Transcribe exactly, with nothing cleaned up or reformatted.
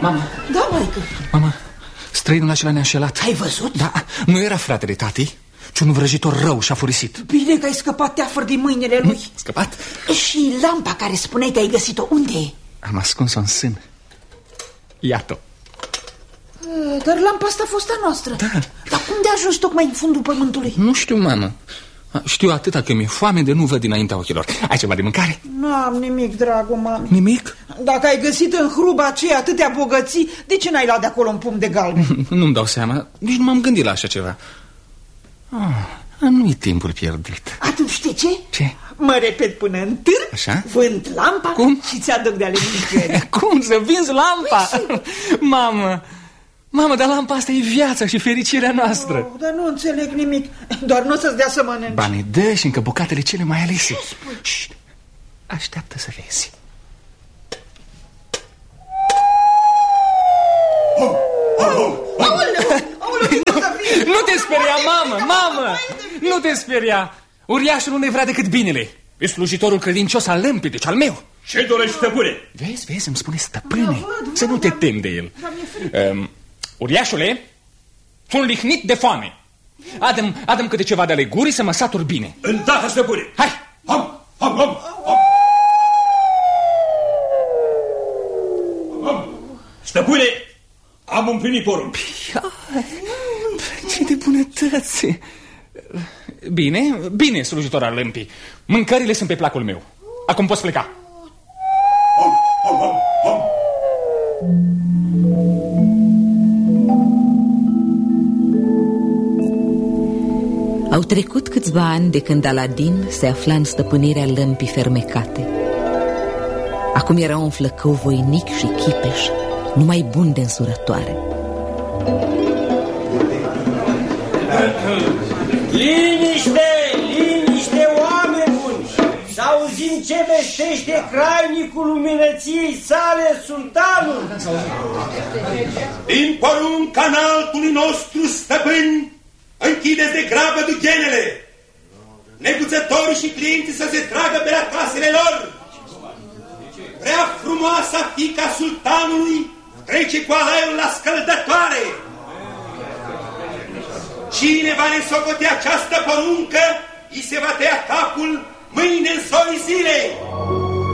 Mama. Da, maică. Mama, străinul acela ne-a înșelat. Ai văzut? Da, nu era fratele tati, ci un vrăjitor rău și-a furisit. Bine că ai scăpat teafăr din mâinile lui. Scăpat? Și lampa care spuneai că ai găsit-o, unde e? Am ascuns-o în sân. Iată-o. Dar lampa asta a fost a noastră. Da. Dar cum de-a ajuns tocmai în fundul pământului? Nu știu, mamă. Știu atâta că mi-e foame de nu văd dinaintea ochilor. Ai ceva de mâncare? Nu am nimic, dragul mami. Nimic? Dacă ai găsit în hruba aceea atâtea bogății, de ce n-ai luat de acolo un pumn de galben? Nu-mi dau seama, nici nu m-am gândit la așa ceva. Ah, nu-i timpul pierdut. Atunci știi ce? Ce? Mă repet până în târg, așa? vând lampa. Cum? Și ți-aduc de ale micioare. Cum să vinzi lampa? Mamă, mamă, dar lampa asta e viața și fericirea noastră. Oh, dar nu înțeleg nimic. Doar nu o să-ți dea să mănânci. Ba, ne dă și încă bucatele cele mai alese. Șt, așteaptă să vezi. Oh, oh, oh. Aoleu, aoleu, nu te speria, mamă, mamă. Nu te speria. Uriașul nu ne vrea decât binele. E slujitorul credincios al lămpii, deci al meu. Ce dorești, stăpâne? Vezi, vezi, îmi spune stăpâne. Să nu te temi de el. um, Uriașule, sunt lihnit de foame. Adă-mi adă câte ceva de ale gurii să mă satur bine. Îndată, stăpâne. Hai. Ham, ham, ham, ham. Ham. Stăpâne, am împlinit porunc. Ce de bunătăți. Bine, bine, slujitor al lămpii. Mâncările sunt pe placul meu. Acum poți pleca. Ham, ham, ham, ham. Au trecut câțiva ani de când Aladin se afla în stăpânirea lămpii fermecate. Acum era un flăcău voinic și chipeș, numai bun de însurătoare. Liniște, liniște, oameni buni! Să auzim ce vestește crainicul luminăției sale, sultanul! Din porunca înaltului nostru stăpân, închideți de grabă dughenele! Neguțătorii și clienții să se tragă pe la casele lor! Prea frumoasa fiica sultanului trece cu alaiul la scăldătoare! Cine va nesocote această poruncă, îi se va tăia capul mâine în zorii zilei!